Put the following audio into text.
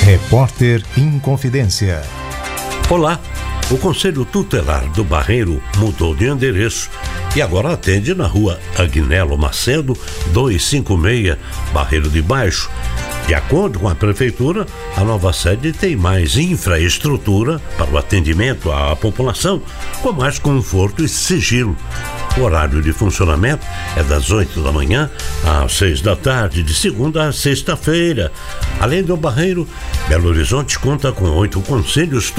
Repórter Inconfidência. Olá, o Conselho Tutelar do Barreiro mudou de endereço e agora atende na rua Agnello Macedo, 256, Barreiro de Baixo. De acordo com a Prefeitura, a nova sede tem mais infraestrutura para o atendimento à população, com mais conforto e sigilo. O horário de funcionamento é das 8 da manhã às 6 da tarde, de segunda a sexta-feira. Além do Barreiro, Belo Horizonte conta com 8 conselhos